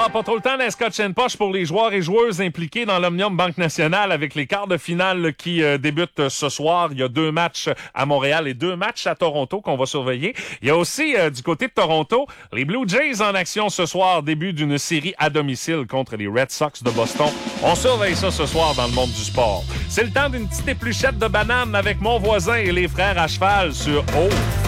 pas trop le temps d'un Scotch and Posh pour les joueurs et joueuses impliqués dans l'Omnium Banque Nationale avec les quarts de finale qui débutent ce soir. Il y a 2 matchs à Montréal et 2 matchs à Toronto qu'on va surveiller. Il y a aussi du côté de Toronto, les Blue Jays en action ce soir, début d'une série à domicile contre les Red Sox de Boston. On surveille ça ce soir dans le monde du sport. C'est le temps d'une petite épluchette de banane avec mon voisin et les frères à cheval sur O.